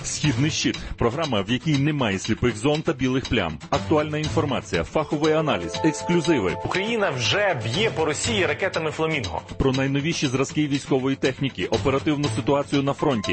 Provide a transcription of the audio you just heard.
Східний щит – програма, в якій немає сліпих зон та білих плям. Актуальна інформація, фаховий аналіз, ексклюзиви. Україна вже б'є по Росії ракетами «Фламінго». Про найновіші зразки військової техніки, оперативну ситуацію на фронті,